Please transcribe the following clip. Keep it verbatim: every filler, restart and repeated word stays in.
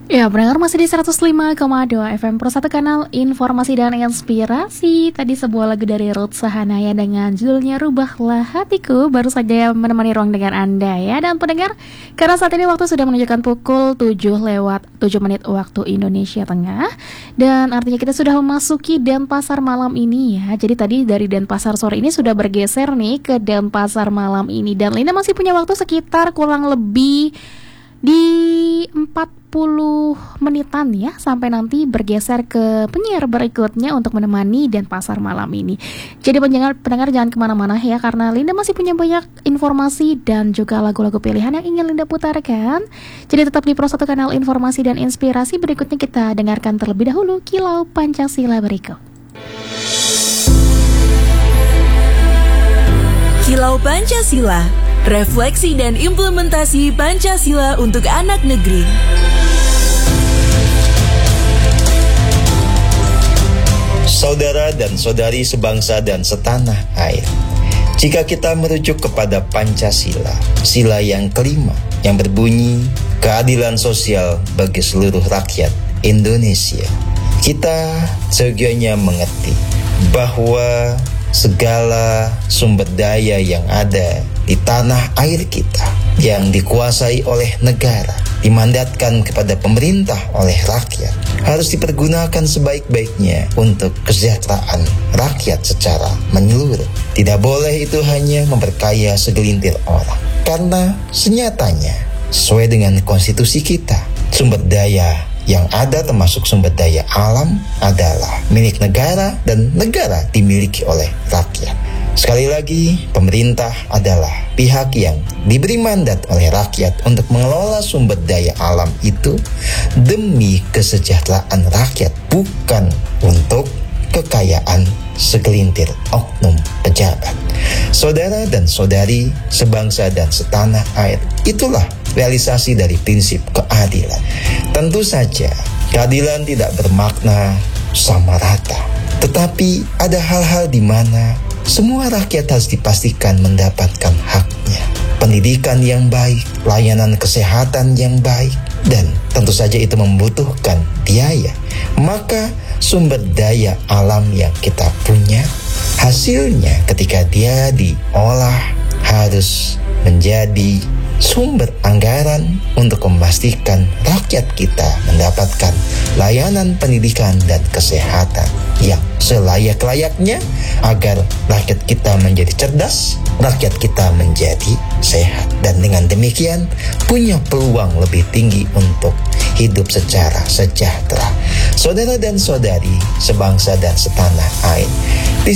Ya, pendengar masih di seratus lima koma dua F M Pro satu kanal informasi dan inspirasi. Tadi sebuah lagu dari Ruth Sahanaya dengan judulnya Rubahlah Hatiku baru saja menemani ruang dengar Anda ya. Dan pendengar, karena saat ini waktu sudah menunjukkan pukul tujuh lewat tujuh menit waktu Indonesia Tengah. Dan artinya kita sudah memasuki Denpasar malam ini ya. Jadi tadi dari Denpasar sore ini sudah bergeser nih ke Denpasar malam ini. Dan Linda masih punya waktu sekitar kurang lebih di empat puluh menitan ya, sampai nanti bergeser ke penyiar berikutnya untuk menemani Denpasar malam ini. Jadi pendengar, pendengar jangan kemana-mana ya, karena Linda masih punya banyak informasi dan juga lagu-lagu pilihan yang ingin Linda putarkan. Jadi tetap di Pro satu kanal informasi dan inspirasi. Berikutnya kita dengarkan terlebih dahulu Kilau Pancasila berikut. Kilau Pancasila, refleksi dan implementasi Pancasila untuk anak negeri. Saudara dan saudari sebangsa dan setanah air, jika kita merujuk kepada Pancasila, sila yang kelima yang berbunyi keadilan sosial bagi seluruh rakyat Indonesia, kita seyogyanya mengerti bahwa segala sumber daya yang ada di tanah air kita yang dikuasai oleh negara, dimandatkan kepada pemerintah oleh rakyat, harus dipergunakan sebaik-baiknya untuk kesejahteraan rakyat secara menyeluruh. Tidak boleh itu hanya memperkaya segelintir orang, karena senyatanya sesuai dengan konstitusi kita, sumber daya yang ada termasuk sumber daya alam adalah milik negara dan negara dimiliki oleh rakyat. Sekali lagi, pemerintah adalah pihak yang diberi mandat oleh rakyat untuk mengelola sumber daya alam itu demi kesejahteraan rakyat, bukan untuk kekayaan segelintir oknum pejabat. Saudara dan saudari sebangsa dan setanah air, itulah realisasi dari prinsip keadilan. Tentu saja keadilan tidak bermakna sama rata, tetapi ada hal-hal di mana semua rakyat harus dipastikan mendapatkan haknya. Pendidikan yang baik, layanan kesehatan yang baik, dan tentu saja itu membutuhkan biaya. Maka sumber daya alam yang kita punya, hasilnya ketika dia diolah harus menjadi sumber anggaran untuk memastikan rakyat kita mendapatkan layanan pendidikan dan kesehatan yang selayak-layaknya, agar rakyat kita menjadi cerdas, rakyat kita menjadi sehat, dan dengan demikian punya peluang lebih tinggi untuk hidup secara sejahtera. Saudara dan saudari sebangsa dan setanah air,